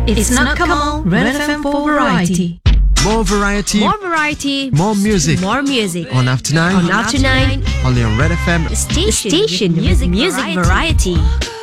It's not Kamal, Red FM for variety. More variety. More variety. More music. More music. On After 9. On After 9. Only on Red FM. The station with music variety.